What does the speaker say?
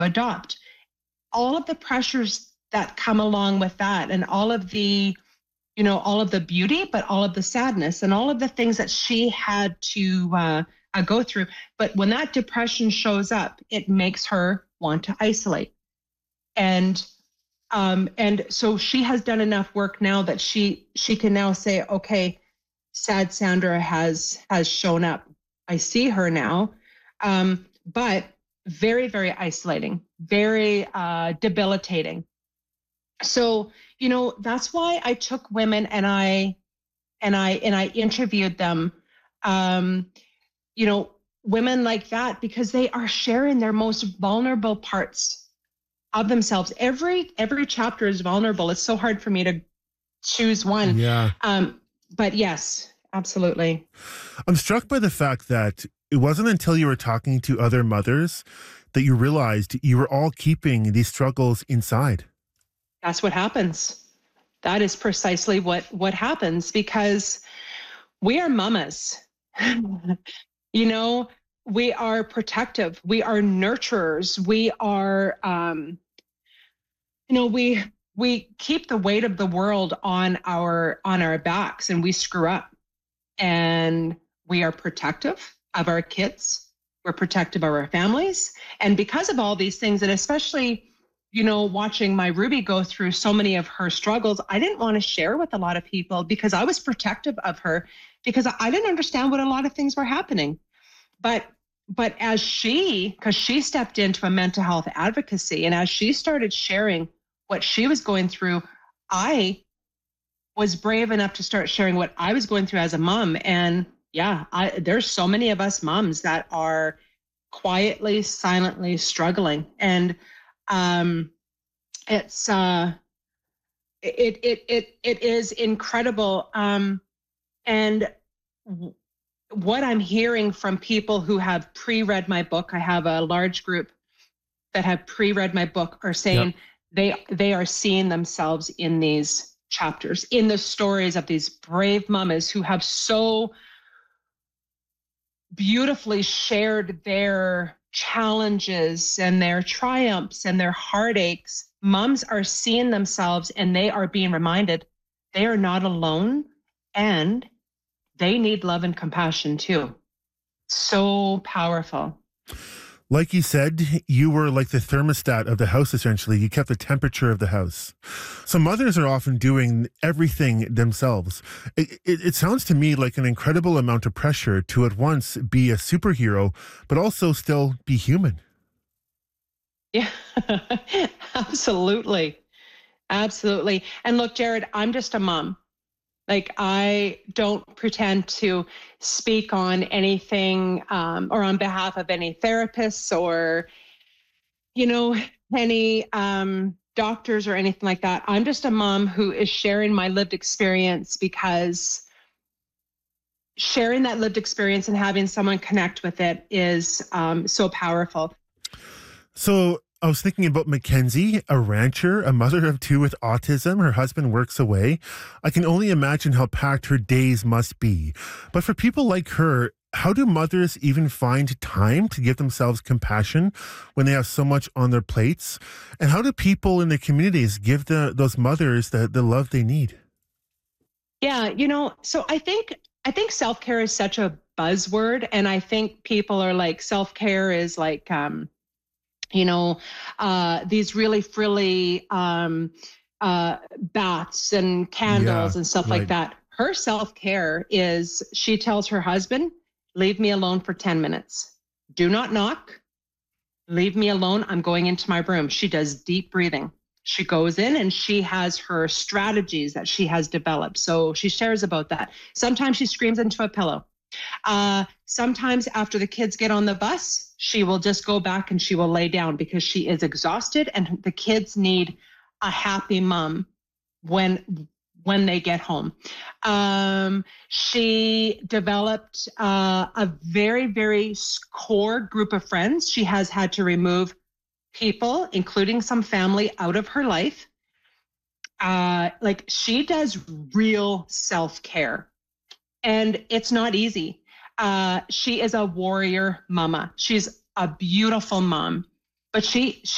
adopt. All of the pressures that come along with that, and all of the, all of the beauty, but all of the sadness and all of the things that she had to go through. But when that depression shows up, it makes her want to isolate. And so she has done enough work now that she can now say, okay, sad Sandra has shown up. I see her now. But very, very isolating, very debilitating. So, that's why I took women and I interviewed them, women like that, because they are sharing their most vulnerable parts of themselves. Every chapter is vulnerable. It's so hard for me to choose one. Yeah. But yes, absolutely. I'm struck by the fact that it wasn't until you were talking to other mothers that you realized you were all keeping these struggles inside. That's what happens. That is precisely what happens, because we are mamas. We are protective. We are nurturers. We are, we keep the weight of the world on our backs, and we screw up. And we are protective of our kids. We're protective of our families. And because of all these things, and especially, watching my Ruby go through so many of her struggles, I didn't want to share with a lot of people because I was protective of her, because I didn't understand what a lot of things were happening. But because she stepped into a mental health advocacy, and as she started sharing what she was going through, I was brave enough to start sharing what I was going through as a mom. And yeah, there's so many of us moms that are quietly, silently struggling. And it's it is incredible. And what I'm hearing from people who have pre-read my book, I have a large group that have pre-read my book, are saying they are seeing themselves in these chapters, in the stories of these brave mamas who have so beautifully shared their challenges and their triumphs and their heartaches. Moms are seeing themselves, and they are being reminded they are not alone, and they need love and compassion too. So powerful. Like you said, you were like the thermostat of the house, essentially. You kept the temperature of the house. So mothers are often doing everything themselves. It sounds to me like an incredible amount of pressure to at once be a superhero, but also still be human. Yeah, absolutely. Absolutely. And look, Jared, I'm just a mom. Like, I don't pretend to speak on anything or on behalf of any therapists or, any doctors or anything like that. I'm just a mom who is sharing my lived experience, because sharing that lived experience and having someone connect with it is so powerful. So I was thinking about Mackenzie, a rancher, a mother of two with autism. Her husband works away. I can only imagine how packed her days must be. But for people like her, how do mothers even find time to give themselves compassion when they have so much on their plates? And how do people in the communities give those mothers the love they need? Yeah, so I think self-care is such a buzzword, and I think people are like, self-care is like these really frilly baths and Yeah, candles and stuff like right. that. Her self-care is, she tells her husband, leave me alone for 10 minutes. Do not knock. Leave me alone. I'm going into my room. She does deep breathing. She goes in and she has her strategies that she has developed. So she shares about that. Sometimes she screams into a pillow. Sometimes after the kids get on the bus, she will just go back and she will lay down because she is exhausted, and the kids need a happy mom when they get home. She developed a very, very core group of friends. She has had to remove people, including some family, out of her life. Like, she does real self-care. And it's not easy. She is a warrior mama. She's a beautiful mom, but she